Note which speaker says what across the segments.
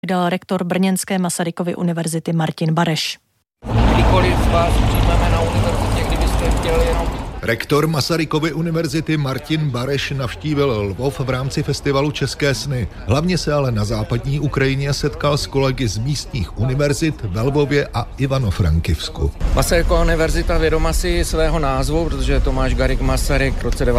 Speaker 1: Dal rektor brněnské Masarykovy univerzity Martin Bareš.
Speaker 2: Kdykoliv vás přijmeme na univerzitě, kdybyste chtěli jenom...
Speaker 3: Rektor Masarykovy univerzity Martin Bareš navštívil Lvov v rámci festivalu České sny. Hlavně se ale na západní Ukrajině setkal s kolegy z místních univerzit ve Lvově a Ivano-Frankivsku.
Speaker 2: Masarykova univerzita vědoma si svého názvu, protože Tomáš Garrigue Masaryk v roce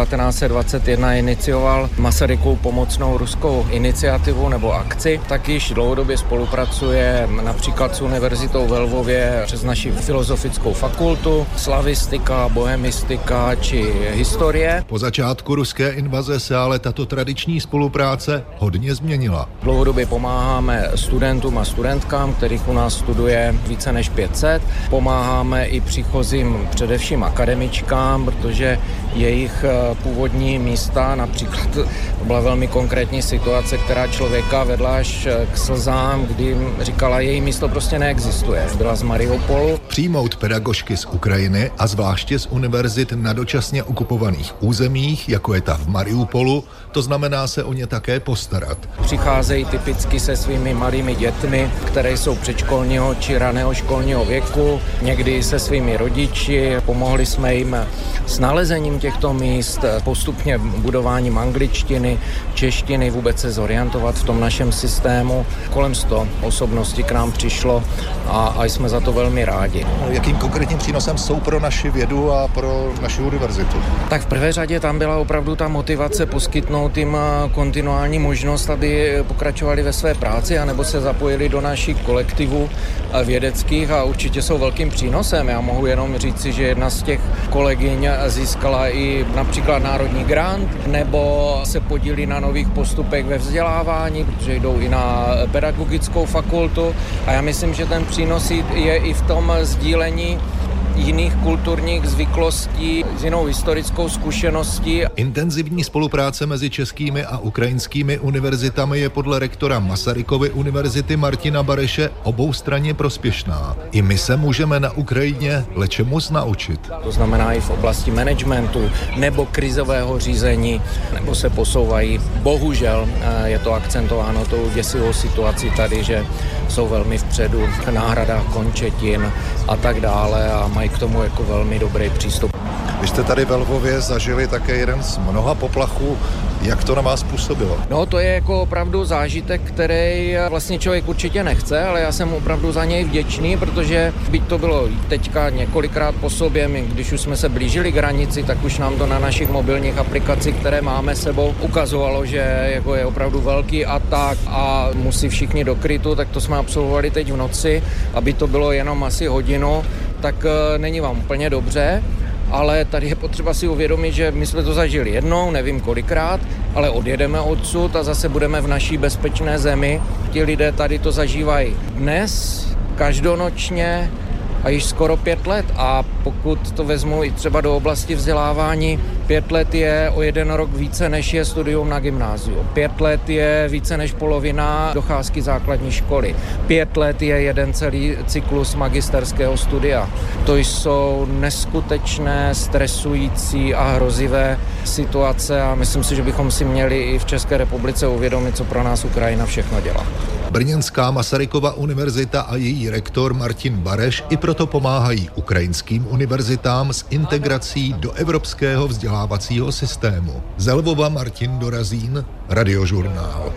Speaker 2: 1921 inicioval Masarykovu pomocnou ruskou iniciativu nebo akci, tak již dlouhodobě spolupracuje například s univerzitou ve Lvově přes naši filozofickou fakultu, slavistika, bohemistika či historie.
Speaker 3: Po začátku ruské invaze se ale tato tradiční spolupráce hodně změnila.
Speaker 2: Dlouhodobě pomáháme studentům a studentkám, kterých u nás studuje více než 500. Pomáháme i příchozím především akademičkám, protože jejich původní místa, například to byla velmi konkrétní situace, která člověka vedla až k slzám, kdy říkala, její místo prostě neexistuje. Byla z Mariupolu.
Speaker 3: Přijmout pedagožky z Ukrajiny a zvláště z univerzit na dočasně okupovaných územích, jako je ta v Mariupolu, to znamená se o ně také postarat.
Speaker 2: Přicházejí typicky se svými malými dětmi, které jsou předškolního či raného školního věku, někdy se svými rodiči. Pomohli jsme jim s nalezením těchto míst, postupně budováním angličtiny, češtiny, vůbec se zorientovat v tom našem systému. Kolem 100 osobností k nám přišlo a jsme za to velmi rádi.
Speaker 3: Jakým konkrétním přínosem jsou pro naši vědu a pro naši univerzitu?
Speaker 2: Tak v prvé řadě tam byla opravdu ta motivace poskytnout jim kontinuální možnost, aby pokračovali ve své práci anebo se zapojili do našich kolektivů vědeckých a určitě jsou velkým přínosem. Já mohu jenom říci, že jedna z těch kolegyň získala i například národní grant nebo se podílí na nových postupech ve vzdělávání, protože jdou i na pedagogickou fakultu a já myslím, že ten přínos je i v tom sdílení jiných kulturních zvyklostí s jinou historickou zkušeností.
Speaker 3: Intenzivní spolupráce mezi českými a ukrajinskými univerzitami je podle rektora Masarykovy univerzity Martina Bareše oboustranně prospěšná. I my se můžeme na Ukrajině lecčemus naučit.
Speaker 2: To znamená i v oblasti managementu nebo krizového řízení, nebo se posouvají. Bohužel je to akcentováno tou děsivou situací tady, že jsou velmi vpředu v náhradách končetin a tak dále a mají k tomu jako velmi dobrý přístup.
Speaker 3: Vy jste tady ve Lvově zažili také jeden z mnoha poplachů. Jak to na vás působilo?
Speaker 2: No to je jako opravdu zážitek, který vlastně člověk určitě nechce, ale já jsem opravdu za něj vděčný, protože byť to bylo teďka několikrát po sobě, my, když už jsme se blížili k hranici, tak už nám to na našich mobilních aplikacích, které máme sebou, ukazovalo, že jako je opravdu velký atak a musí všichni do krytu, tak to jsme absolvovali teď v noci, aby to bylo jenom asi hodinu, tak není vám úplně dobře. Ale tady je potřeba si uvědomit, že my jsme to zažili jednou, nevím kolikrát, ale odjedeme odsud a zase budeme v naší bezpečné zemi. Ti lidé tady to zažívají dnes, každonočně a již skoro 5 let. A pokud to vezmu i třeba do oblasti vzdělávání, 5 let je o 1 rok více, než je studium na gymnáziu. 5 let je více než polovina docházky základní školy. 5 let je jeden celý cyklus magisterského studia. To jsou neskutečné, stresující a hrozivé situace a myslím si, že bychom si měli i v České republice uvědomit, co pro nás Ukrajina všechno dělá.
Speaker 3: Brněnská Masarykova univerzita a její rektor Martin Bareš i proto pomáhají ukrajinským univerzitám s integrací do evropského vzdělávacího systému. Ze Lvova Martin Dorazín, Radiožurnál.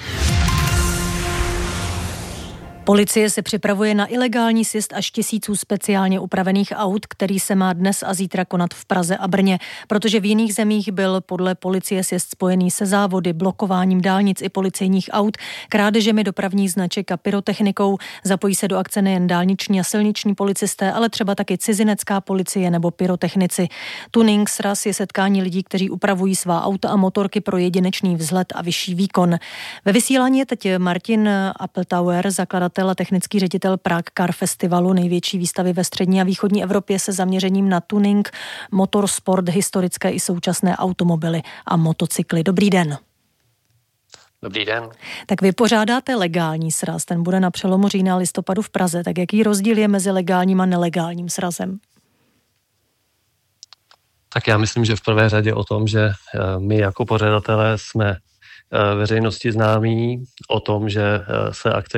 Speaker 1: Policie se připravuje na ilegální sjezd až 1000 speciálně upravených aut, který se má dnes a zítra konat v Praze a Brně, protože v jiných zemích byl podle policie sjezd spojený se závody, blokováním dálnic i policejních aut, krádežemi dopravních značek a pyrotechnikou. Zapojí se do akce nejen dálniční a silniční policisté, ale třeba taky cizinecká policie nebo pyrotechnici. Tuning sraz je setkání lidí, kteří upravují svá auta a motorky pro jedinečný vzhled a vyšší výkon. Ve vysílání je teď Martin Appeltauer, zakladatel a technický ředitel Prague Car Festivalu, největší výstavy ve střední a východní Evropě se zaměřením na tuning, motorsport, historické i současné automobily a motocykly. Dobrý den.
Speaker 4: Dobrý den.
Speaker 1: Tak vy pořádáte legální sraz, ten bude na přelomu října a listopadu v Praze. Tak jaký rozdíl je mezi legálním a nelegálním srazem?
Speaker 4: Tak já myslím, že v prvé řadě o tom, že my jako pořadatelé jsme veřejnosti známý o tom, že se akce